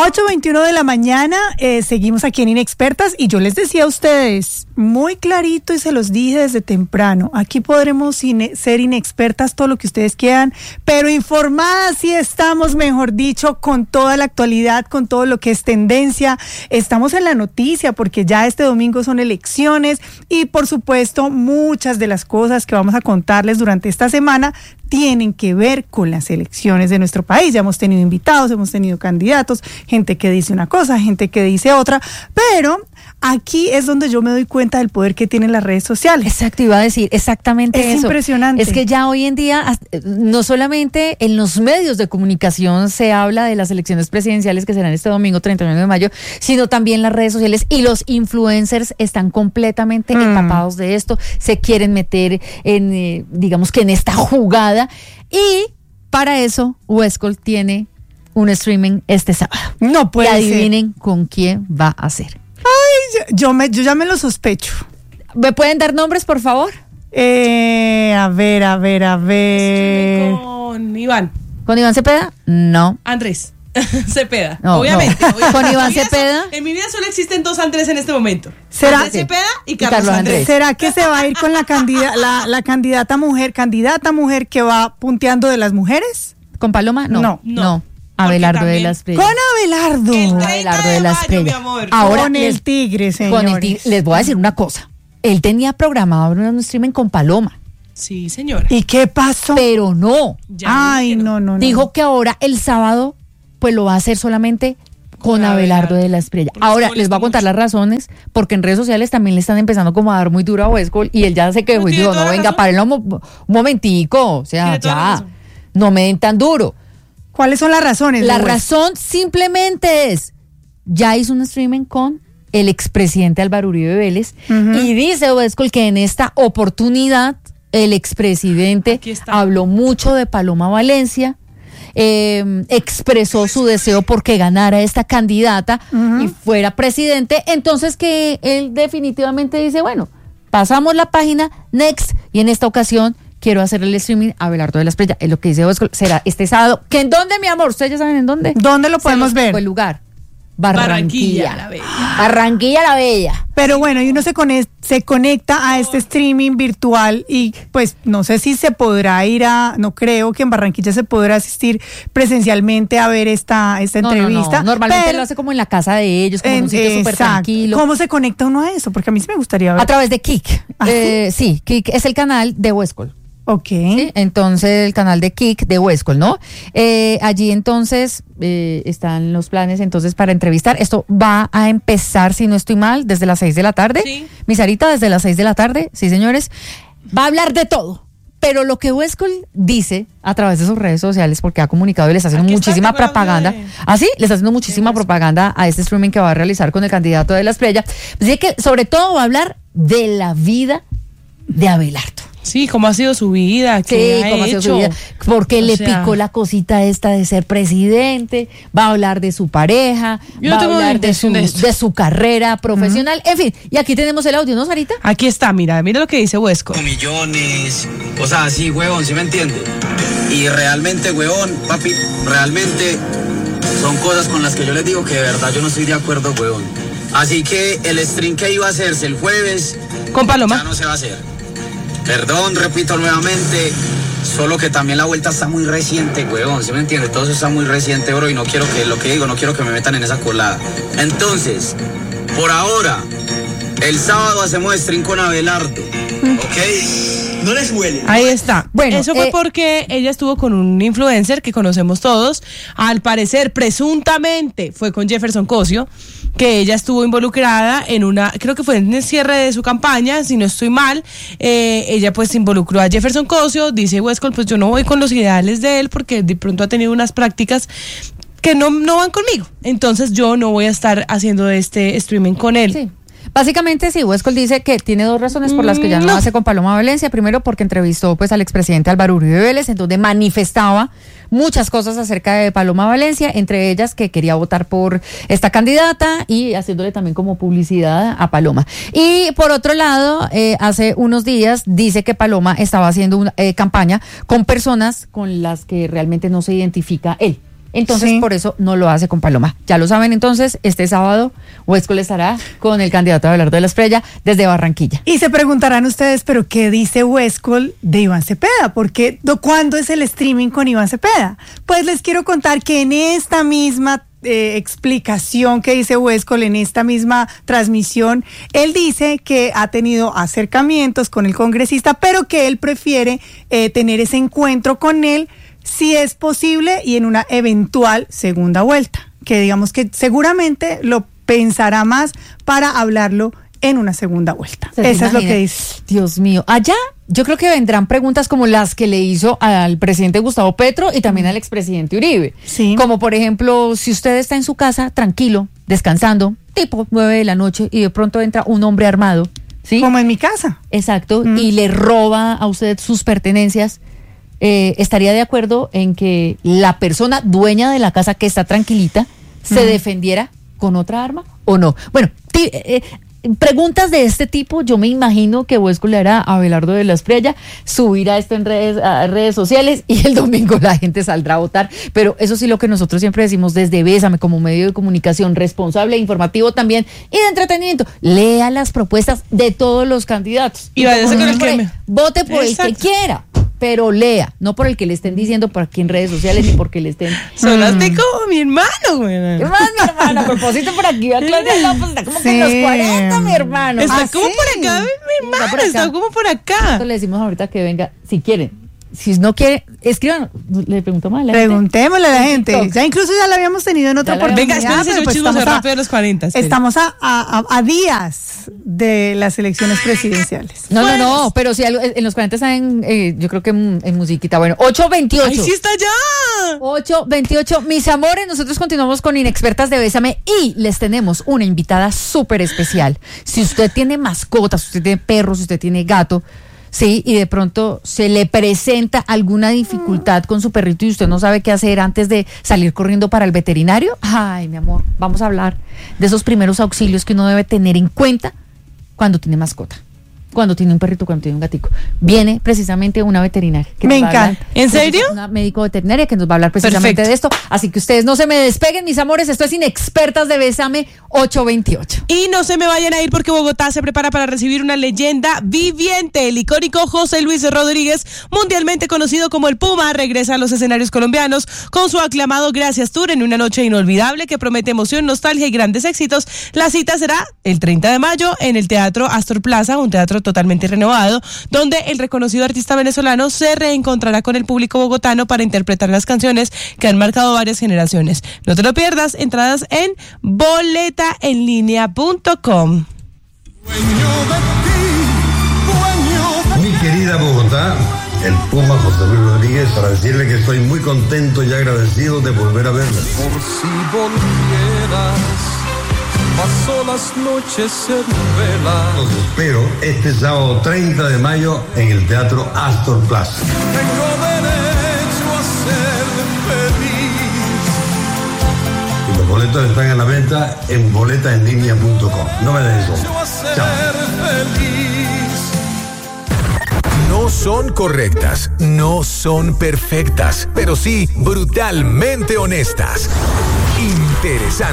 8:21 de la mañana, seguimos aquí en Inexpertas y yo les decía a ustedes muy clarito y se los dije desde temprano, aquí podremos ser inexpertas todo lo que ustedes quieran, pero informadas sí estamos, mejor dicho, con toda la actualidad, con todo lo que es tendencia, estamos en la noticia porque ya este domingo son elecciones y por supuesto muchas de las cosas que vamos a contarles durante esta semana tienen que ver con las elecciones de nuestro país. Ya hemos tenido invitados, hemos tenido candidatos, gente que dice una cosa, gente que dice otra, pero aquí es donde yo me doy cuenta del poder que tienen las redes sociales. Exacto, iba a decir exactamente eso. Es impresionante. Es que ya hoy en día, no solamente en los medios de comunicación se habla de las elecciones presidenciales que serán este domingo 31 de mayo, sino también las redes sociales y los influencers están completamente empapados de esto, se quieren meter en, digamos que en esta jugada. Y para eso, Westcol tiene un streaming este sábado. No puede ser. Y adivinen con quién va a ser. Ay, yo ya me lo sospecho. ¿Me pueden dar nombres, por favor? A ver. Con Iván. ¿Con Iván Cepeda? No. Andrés Cepeda. No, obviamente. ¿Con Iván Cepeda? En mi vida solo existen dos Andrés en este momento. ¿Será? Andrés Cepeda y Carlos Andrés. ¿Será que se va a ir con la candidata mujer que va punteando de las mujeres? ¿Con Paloma? No. Abelardo de las Espriella. Con Abelardo. Abelardo de las Espriella. Ahora con el Tigre, señores. Con el Tigre. Les voy a decir una cosa. Él tenía programado un streaming con Paloma. Sí, señora. ¿Y qué pasó? Pero no. Ay, no. Dijo que ahora el sábado pues lo va a hacer solamente con Abelardo de la Espriella. Ahora les voy a contar las razones, porque en redes sociales también le están empezando como a dar muy duro a Westcol y él ya se quejó y dijo, no, venga, párenlo un momentico, o sea, ya, no me den tan duro. ¿Cuáles son las razones? La razón simplemente es, ya hizo un streaming con el expresidente Álvaro Uribe Vélez y dice Westcol que en esta oportunidad el expresidente habló mucho de Paloma Valencia, expresó su deseo porque ganara esta candidata y fuera presidente, entonces que él definitivamente dice, bueno, pasamos la página, next, y en esta ocasión quiero hacer el streaming a Abelardo de la Espriella. Es lo que dice Westcol, será este sábado. ¿Que en dónde, mi amor? ¿Ustedes ya saben en dónde? ¿Dónde lo podemos ver? El lugar. Barranquilla la Bella. Barranquilla la Bella. Pero bueno, y uno se conecta a este streaming virtual y pues no sé si se podrá no creo que en Barranquilla se podrá asistir presencialmente a ver esta entrevista. No. Normalmente lo hace como en la casa de ellos, como en un sitio súper tranquilo. ¿Cómo se conecta uno a eso? Porque a mí sí me gustaría ver. A través de Kik. Sí, Kik es el canal de Westcol. Ok. ¿Sí? Entonces, el canal de Kik de Westcol, ¿no? Allí entonces están los planes entonces para entrevistar. Esto va a empezar, si no estoy mal, desde las 6 de la tarde. Sí. Mi Sarita, desde las 6 de la tarde, sí, señores. Va a hablar de todo. Pero lo que Westcol dice a través de sus redes sociales, porque ha comunicado y les está haciendo muchísima propaganda. ¿Ah, sí? Le está haciendo muchísima propaganda a este streaming que va a realizar con el candidato de la Espriella. Pues dice que sobre todo va a hablar de la vida de Abelardo. Sí, cómo ha sido su vida, qué ha hecho. Sido su vida, porque le picó la cosita esta de ser presidente, va a hablar de su pareja, va a hablar de su carrera profesional, en fin, y aquí tenemos el audio, ¿no, Sarita? Aquí está, mira lo que dice Westcol. Millones, o sea, así, huevón, ¿sí me entiende? Y realmente, huevón, papi, realmente son cosas con las que yo les digo que de verdad yo no estoy de acuerdo, huevón. Así que el stream que iba a hacerse el jueves con Paloma ya no se va a hacer. Perdón, repito nuevamente, solo que también la vuelta está muy reciente, huevón, ¿sí me entiende? Todo eso está muy reciente, bro, y no quiero que me metan en esa colada. Entonces, por ahora, el sábado hacemos stream con Abelardo, ¿ok? No les huele. Ahí está. Bueno, eso fue porque ella estuvo con un influencer que conocemos todos. Al parecer, presuntamente, fue con Jefferson Cosio, que ella estuvo involucrada en creo que fue en el cierre de su campaña, si no estoy mal. Ella pues involucró a Jefferson Cosio. Dice Westcol, pues yo no voy con los ideales de él porque de pronto ha tenido unas prácticas que no van conmigo. Entonces yo no voy a estar haciendo este streaming con él. Sí. Básicamente, sí, Westcol dice que tiene dos razones por las que ya no hace con Paloma Valencia. Primero, porque entrevistó pues al expresidente Álvaro Uribe Vélez, en donde manifestaba muchas cosas acerca de Paloma Valencia, entre ellas que quería votar por esta candidata y haciéndole también como publicidad a Paloma. Y por otro lado, hace unos días dice que Paloma estaba haciendo una campaña con personas con las que realmente no se identifica él. Entonces, Sí. por eso no lo hace con Paloma. Ya lo saben, entonces, este sábado, Huescol estará con el candidato Abelardo de la Espriella desde Barranquilla. Y se preguntarán ustedes, ¿pero qué dice Huescol de Iván Cepeda? Porque ¿cuándo es el streaming con Iván Cepeda? Pues les quiero contar que en esta misma explicación que dice Huescol, en esta misma transmisión, él dice que ha tenido acercamientos con el congresista, pero que él prefiere tener ese encuentro con él si es posible y en una eventual segunda vuelta, que digamos que seguramente lo pensará más para hablarlo en una segunda vuelta. ¿Se Eso es lo imagina? que dice. Dios mío, allá yo creo que vendrán preguntas como las que le hizo al presidente Gustavo Petro y también al expresidente Uribe. Sí. Como por ejemplo, si usted está en su casa tranquilo, descansando, tipo 9 de la noche y de pronto entra un hombre armado, ¿sí? Como en mi casa. Exacto, y le roba a usted sus pertenencias, ¿estaría de acuerdo en que la persona dueña de la casa que está tranquilita se defendiera con otra arma o no? Bueno, preguntas de este tipo, yo me imagino que Huescol le hará a Abelardo de la Espriella, subirá esto en redes sociales y el domingo la gente saldrá a votar. Pero eso sí, lo que nosotros siempre decimos desde Bésame, como medio de comunicación responsable, informativo también y de entretenimiento, lea las propuestas de todos los candidatos. Y váyase con el por ahí, que vote por el Exacto. que quiera, pero lea, no por el que le estén diciendo por aquí en redes sociales ni porque le estén... Sonaste como mi hermano, güey. Hermano, mi hermano, a propósito por aquí, a Claudia López, está como que en los Sí. 40, mi hermano. Está Ah, como sí. por acá, mi Está hermano. por acá. Está como por acá. Nosotros le decimos ahorita que venga, si quieren. Si no quiere, escriban. Le preguntamos a la gente. Preguntémosle a la En gente. TikTok. Ya incluso ya la habíamos tenido en otra Ya la habíamos- oportunidad. Venga, espérense, pero yo pues chismoso estamos rápido de los 40. espere. Estamos a días de las elecciones presidenciales. No, pero si algo, en los 40 están, yo creo que en musiquita. Bueno, 8:28. ¡Ay, sí está allá! 8:28, mis amores, nosotros continuamos con Inexpertas de Bésame y les tenemos una invitada súper especial. Si usted tiene mascotas, si usted tiene perros, si usted tiene gato, sí, y de pronto se le presenta alguna dificultad con su perrito y usted no sabe qué hacer antes de salir corriendo para el veterinario, ay, mi amor, vamos a hablar de esos primeros auxilios que uno debe tener en cuenta cuando tiene mascota. Cuando tiene un perrito, cuando tiene un gatico. Viene precisamente una veterinaria. que Me nos va a hablar. encanta. ¿En serio? Una médico veterinaria que nos va a hablar precisamente Perfecto. de esto. Así que ustedes no se me despeguen, mis amores. Esto es Inexpertas de Bésame 8:28. Y no se me vayan a ir porque Bogotá se prepara para recibir una leyenda viviente. El icónico José Luis Rodríguez, mundialmente conocido como el Puma, regresa a los escenarios colombianos con su aclamado Gracias Tour en una noche inolvidable que promete emoción, nostalgia y grandes éxitos. La cita será el 30 de mayo en el Teatro Astor Plaza, un teatro totalmente renovado, donde el reconocido artista venezolano se reencontrará con el público bogotano para interpretar las canciones que han marcado varias generaciones. No te lo pierdas, entradas en boletaenlinea.com. Mi querida Bogotá, el Puma José Luis Rodríguez, para decirle que estoy muy contento y agradecido de volver a verla. Por si volvieras, paso las noches en vela. Los espero este sábado 30 de mayo en el Teatro Astor Plaza. Tengo derecho a ser feliz. Y los boletos están a la venta en boletaenlinea.com. No me dejes solo. Yo a ser Chao. feliz. No son correctas, no son perfectas, pero sí brutalmente honestas. Interesantes.